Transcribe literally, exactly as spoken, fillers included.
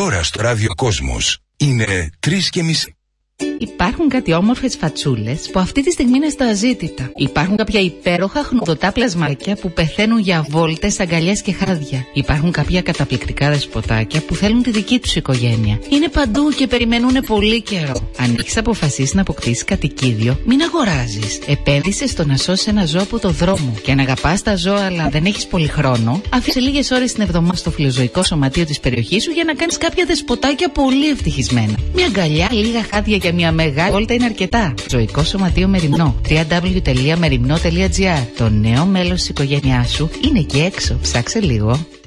Τώρα στο Ράδιο Κόσμος είναι τρεις και μισή. Υπάρχουν κάτι όμορφες φατσούλες που αυτή τη στιγμή είναι στα αζήτητα. Υπάρχουν κάποια υπέροχα χνουδωτά πλασμάκια που πεθαίνουν για βόλτες, αγκαλιές και χάδια. Υπάρχουν κάποια καταπληκτικά δεσποτάκια που θέλουν τη δική τους οικογένεια. Είναι παντού και περιμένουν πολύ καιρό. Αν έχεις αποφασίσει να αποκτήσεις κατοικίδιο, μην αγοράζεις. Επένδυσε στο να σώσεις ένα ζώο από το δρόμο. Και αν αγαπάς τα ζώα αλλά δεν έχεις πολύ χρόνο, αφήσε λίγες ώρες την εβδομάδα στο φιλοζωικό σωματείο της περιοχής σου για να κάνεις κάποια δεσποτάκια πολύ ευτυχισμένα. Μια αγκαλιά, λίγα χάδια και μια μεγάλη βόλτα είναι αρκετά. Ζωικό Σωματείο Μεριμνό. double-u double-u double-u τελεία μεριμνό τελεία τζι άρ. Το νέο μέλος της οικογένειάς σου είναι εκεί έξω. Ψάξε λίγο.